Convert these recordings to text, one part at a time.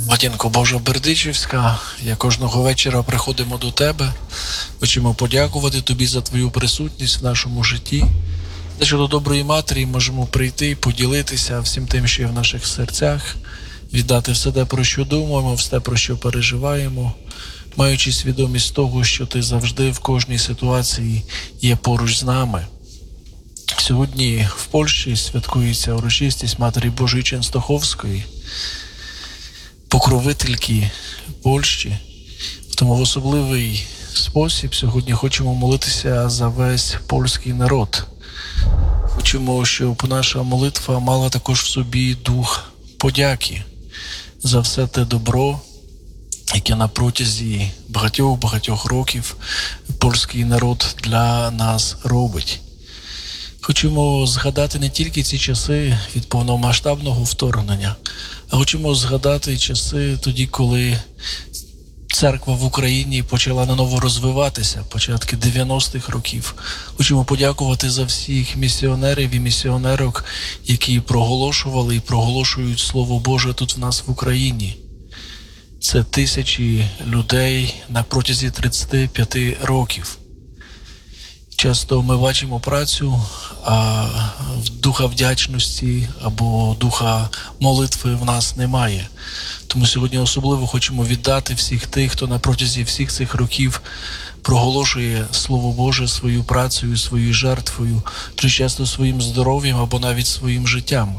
Матінко Божа Бердичівська, я кожного вечора приходимо до Тебе, хочемо подякувати Тобі за Твою присутність в нашому житті, те, що до Доброї Матері можемо прийти і поділитися всім тим, що є в наших серцях, віддати все те, про що думаємо, все, про що переживаємо, маючи свідомість того, що Ти завжди в кожній ситуації є поруч з нами. Сьогодні в Польщі святкується урочистість Матері Божої Ченстоховської, покровительки Польщі. Тому в особливий спосіб сьогодні хочемо молитися за весь польський народ. Хочемо, щоб наша молитва мала також в собі дух подяки за все те добро, яке на протязі багатьох років польський народ для нас робить. Хочемо згадати не тільки ці часи від повномасштабного вторгнення, а хочемо згадати часи тоді, коли церква в Україні почала наново розвиватися, початки 90-х років. Хочемо подякувати за всіх місіонерів і місіонерок, які проголошували і проголошують Слово Боже тут в нас в Україні. Це тисячі людей на протязі 35 років. Часто ми бачимо працю, а духа вдячності або духа молитви в нас немає. Тому сьогодні особливо хочемо віддати всіх тих, хто на протязі всіх цих років проголошує Слово Боже свою працею, своєю жертвою, дуже часто своїм здоров'ям або навіть своїм життям.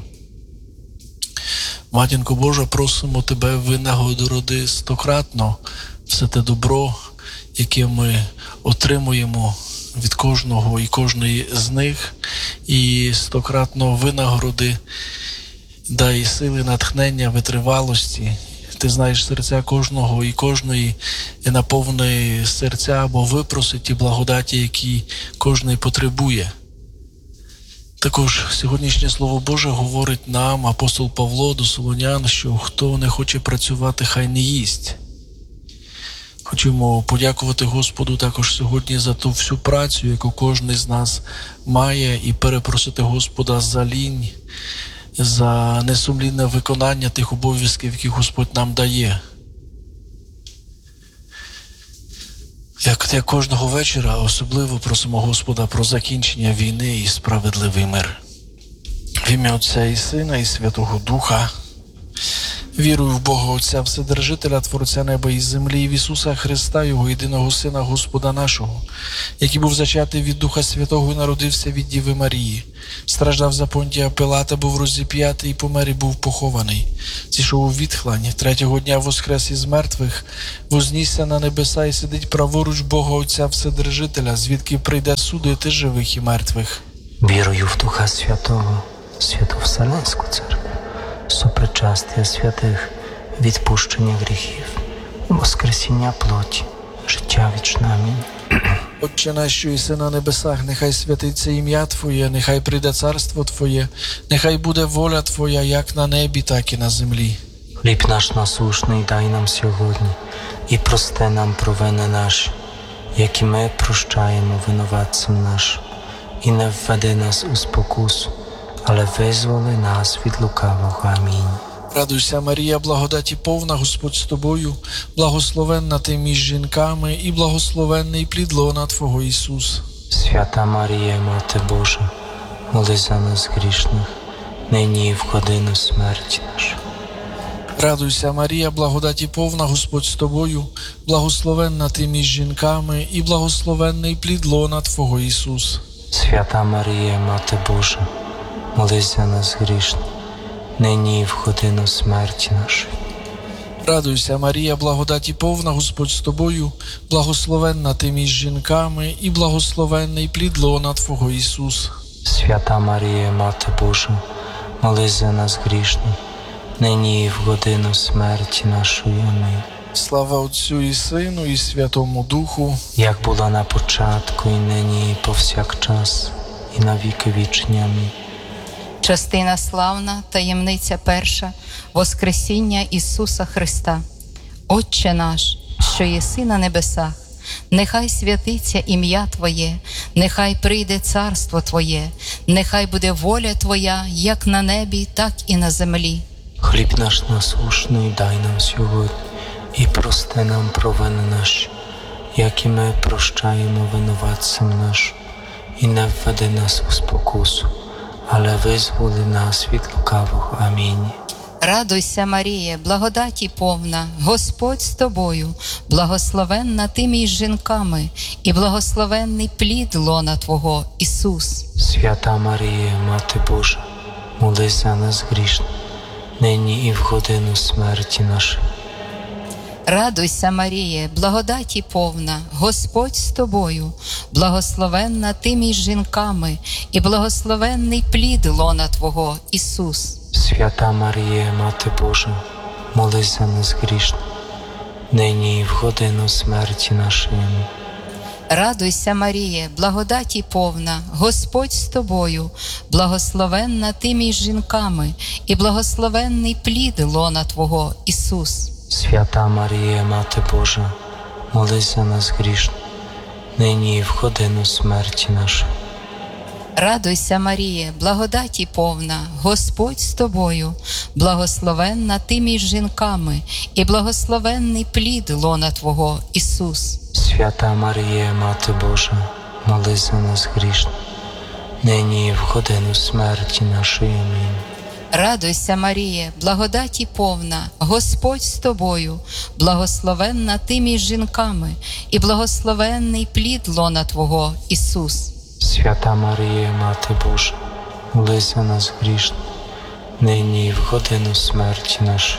Матінко Божа, просимо Тебе винагороди стократно все те добро, яке ми отримуємо від кожного і кожної з них, і стократно винагороди, дай сили, натхнення, витривалості. Ти знаєш серця кожного і кожної, і наповни серця або випроси ті благодаті, які кожний потребує. Також сьогоднішнє Слово Боже говорить нам, апостол Павло до Солонян, що хто не хоче працювати, хай не їсть. Хочемо подякувати Господу також сьогодні за ту всю працю, яку кожен з нас має, і перепросити Господа за лінь, за несумлінне виконання тих обов'язків, які Господь нам дає. Як кожного вечора особливо просимо Господа про закінчення війни і справедливий мир. В ім'я Отця і Сина і Святого Духа. Вірую в Бога Отця Вседержителя, Творця неба і землі, і в Ісуса Христа, Його єдиного Сина, Господа нашого, який був зачатий від Духа Святого і народився від Діви Марії, страждав за Понтія Пилата, був розіп'ятий і помер і був похований, зійшов у відхлань, третього дня воскрес із мертвих, вознісся на небеса і сидить праворуч Бога Отця Вседержителя, звідки прийде судити живих і мертвих. Вірую в Духа Святого, Святу Вселенську Церкву, сопричастя святих, відпущення гріхів, воскресіння плоті, життя вічне. Амінь. Отче наш, що єси на небесах, нехай святиться ім'я Твоє, нехай прийде царство Твоє, нехай буде воля Твоя, як на небі, так і на землі. Хліб наш насушний дай нам сьогодні, і прости нам провини наші, які ми прощаємо винуватцям нашим. І не введи нас у спокусу, але визволи нас від лукавого. Амінь. Радуйся, Марія, благодаті повна, Господь з тобою, благословенна ти між жінками, і благословенний плід лона Твого Ісус. Свята Марія, Мати Божа, молись за нас грішних, нині і в годину смерті нашої. Радуйся, Марія, благодаті повна, Господь з тобою, благословенна ти між жінками, і благословенний плід лона Твого Ісус. Свята Марія, Мати Божа, молись за нас грішних, нині і в годину смерті нашої. Радуйся, Марія, благодаті повна, Господь з тобою, благословенна ти між жінками, і благословенний плід лона Твого Ісус. Свята Марія, Мати Божа, молись за нас грішних, нині і в годину смерті нашої. Амінь. Слава Отцю і Сину, і Святому Духу, як було на початку, і нині, і повсякчас, і на віки вічні. Амінь. Частина славна, таємниця перша, Воскресіння Ісуса Христа. Отче наш, що єси на небесах, нехай святиться ім'я Твоє, нехай прийде царство Твоє, нехай буде воля Твоя, як на небі, так і на землі. Хліб наш насущний дай нам сьогодні, і прости нам провини наші, як і ми прощаємо винуватцям нашим. І не введи нас у спокусу, але визволи нас від лукавого. Амінь. Радуйся, Маріє, благодаті повна, Господь з тобою, благословенна ти між жінками, і благословенний плід лона Твого, Ісус. Свята Марія, Мати Божа, молись за нас грішних, нині і в годину смерті нашої. Радуйся, Маріє, благодаті повна, Господь з тобою, благословенна ти між жінками, і благословенний плід лона Твого, Ісус. Свята Марія, Мати Божа, молись за нас грішних, нині і в годину смерті нашої. Амінь. Радуйся, Маріє, благодаті повна, Господь з тобою, благословенна ти між жінками, і благословенний плід лона Твого, Ісус. Свята Марія, Мати Божа, молись за нас грішних, нині і в годину смерті нашої. Радуйся, Маріє, благодаті повна, Господь з тобою, благословенна ти між жінками, і благословенний плід лона Твого, Ісус. Свята Марія, Мати Божа, молись за нас грішних, нині і в годину смерті нашої. Амінь. Радуйся, Маріє, благодаті повна, Господь з тобою, благословенна ти між жінками, і благословенний плід лона Твого, Ісус. Свята Марія, Мати Божа, молись за нас грішних, нині і в годину смерті нашої.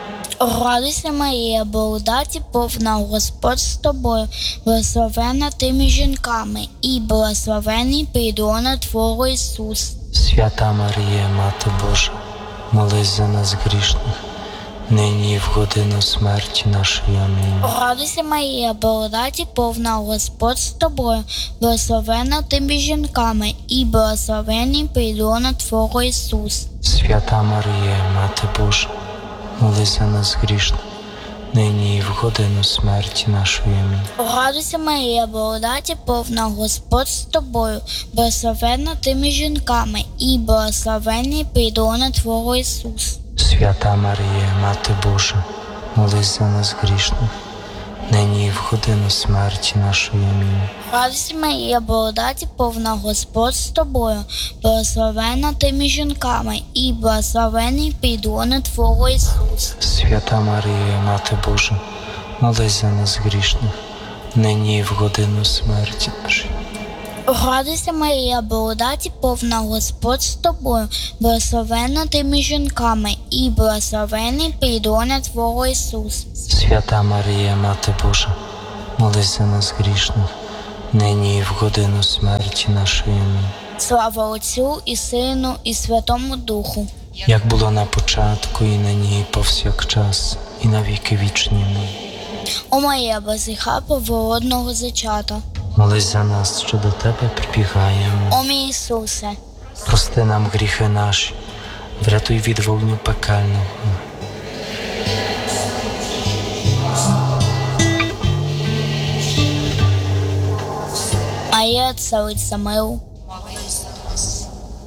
Радуйся, Марія, благодаті повна, Господь з тобою, благословенна ти між жінками, і благословений плід лона Твого, Ісус. Свята Марія, Мати Божа, молись за нас грішних, нині і в годину смерті нашої. Амінь. Радуйся, Марія, благодаті повна, Господь з тобою, благословенна ти між жінками, і благословений плід лона Твого, Ісус. Свята Марія, Мати Божа, молись за нас грішних, нині і в годину смерті нашої. Амінь. Радуйся, Марія, благодаті повна, Господь з тобою, благословенна ти між жінками, і благословений плід лона Твого, Ісус. Свята Марія, Мати Божа, молись за нас грішних, нині і в годину смерті нашої. Амінь. Радуйся, Марія, благодаті повна, Господь з тобою, благословенна ти між жінками, і благословений плід лона Твого, Ісус. Свята Марія, Мати Божа, молись за нас грішних, нині і в годину смерті нашої. Радуйся, Марія, благодаті повна, Господь з тобою, благословенна ти між жінками, і благословений плід лона Твого, Ісус. Свята Марія, Мати Божа, молись за нас грішних, нині і в годину смерті нашої. Амінь. Слава Отцю і Сину, і Святому Духу. Як було на початку, і нині, і повсякчас, і на віки вічні. Амінь. О Марія, без гріха первородного зачата. Молись за нас, що до Тебе прибігаємо. О мій Ісусе, Прости нам гріхи наші, врятуй від вогню пекельного. Марія, цариця миру,